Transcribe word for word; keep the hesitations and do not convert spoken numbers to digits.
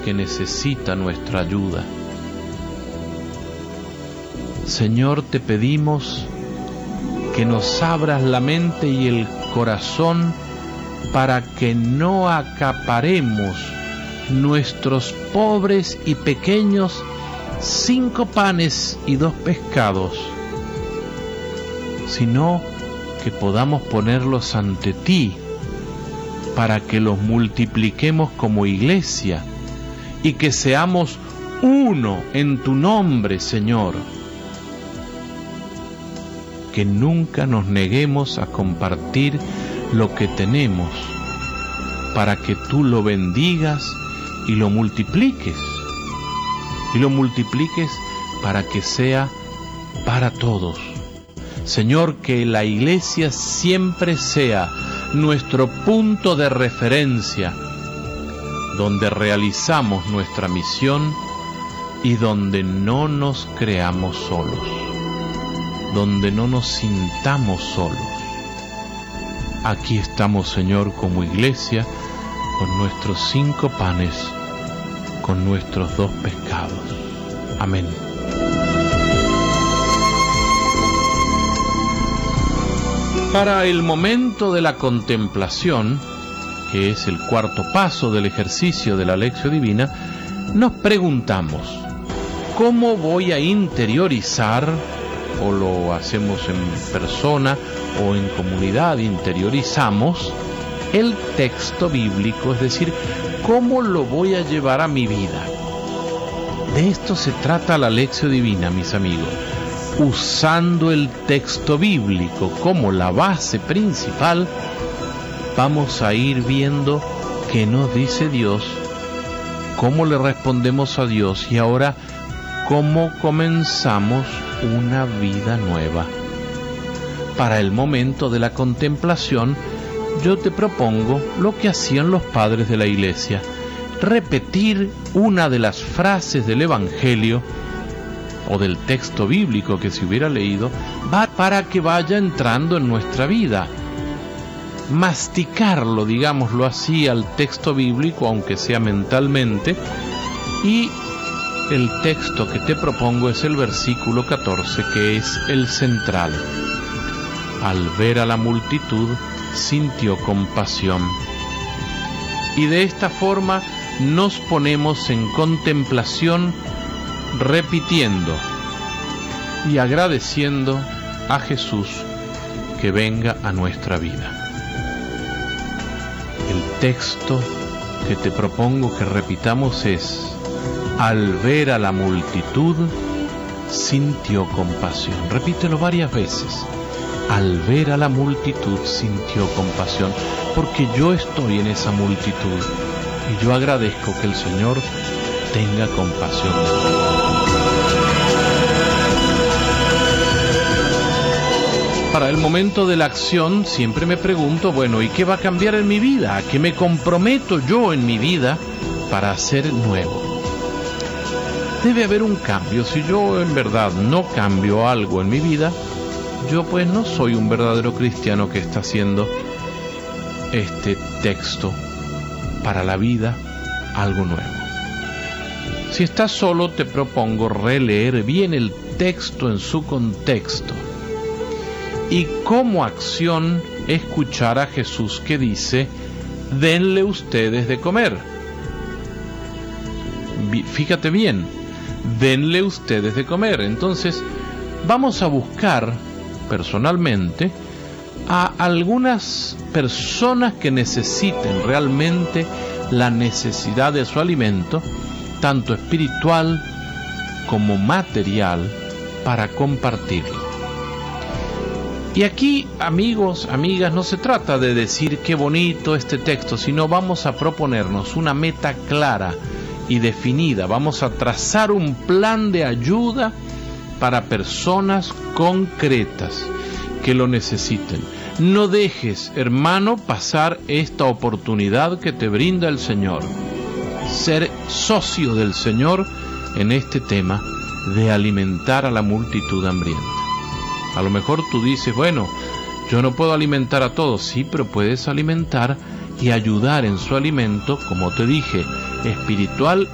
que necesita nuestra ayuda. Señor, te pedimos que nos abras la mente y el corazón para que no acaparemos nuestros pobres y pequeños cinco panes y dos pescados, sino que podamos ponerlos ante ti para que los multipliquemos como iglesia y que seamos uno en tu nombre, Señor. Que nunca nos neguemos a compartir lo que tenemos para que tú lo bendigas y lo multipliques. Y lo multipliques para que sea para todos. Señor, que la iglesia siempre sea nuestro punto de referencia, donde realizamos nuestra misión y donde no nos creamos solos, donde no nos sintamos solos. Aquí estamos, Señor, como iglesia, con nuestros cinco panes, con nuestros dos pescados. Amén. Para el momento de la contemplación, que es el cuarto paso del ejercicio de la Lectio Divina, nos preguntamos, ¿cómo voy a interiorizar, o lo hacemos en persona o en comunidad, interiorizamos el texto bíblico? Es decir, ¿cómo lo voy a llevar a mi vida? De esto se trata la Lectio Divina, mis amigos. Usando el texto bíblico como la base principal, vamos a ir viendo qué nos dice Dios, cómo le respondemos a Dios y ahora cómo comenzamos una vida nueva. Para el momento de la contemplación, yo te propongo lo que hacían los padres de la iglesia: repetir una de las frases del Evangelio o del texto bíblico que se hubiera leído, va para que vaya entrando en nuestra vida. Masticarlo, digámoslo así, al texto bíblico, aunque sea mentalmente. Y el texto que te propongo es el versículo catorce, que es el central. Al ver a la multitud, sintió compasión. Y de esta forma nos ponemos en contemplación, repitiendo y agradeciendo a Jesús que venga a nuestra vida. El texto que te propongo que repitamos es: al ver a la multitud, sintió compasión. Repítelo varias veces. Al ver a la multitud, sintió compasión, porque yo estoy en esa multitud y yo agradezco que el Señor tenga compasión de mí. Para el momento de la acción siempre me pregunto, bueno, ¿y qué va a cambiar en mi vida? ¿A qué me comprometo yo en mi vida para ser nuevo? Debe haber un cambio. Si yo en verdad no cambio algo en mi vida, yo pues no soy un verdadero cristiano que está haciendo este texto para la vida algo nuevo. Si estás solo, te propongo releer bien el texto en su contexto y como acción escuchar a Jesús que dice: denle ustedes de comer. Fíjate bien, denle ustedes de comer. Entonces vamos a buscar personalmente a algunas personas que necesiten realmente la necesidad de su alimento, tanto espiritual como material, para compartirlo. Y aquí, amigos, amigas, no se trata de decir qué bonito este texto, sino vamos a proponernos una meta clara y definida. Vamos a trazar un plan de ayuda para personas concretas que lo necesiten. No dejes, hermano, pasar esta oportunidad que te brinda el Señor. Ser socio del Señor en este tema de alimentar a la multitud hambrienta. A lo mejor tú dices, bueno, yo no puedo alimentar a todos. Sí, pero puedes alimentar y ayudar en su alimento, como te dije, espiritual